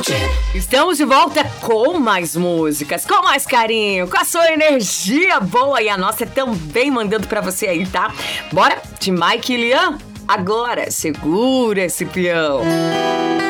Estamos de volta com mais músicas, com mais carinho, com a sua energia boa e a nossa também mandando pra você aí, tá? Bora de Mike e Lian? Agora, segura esse peão.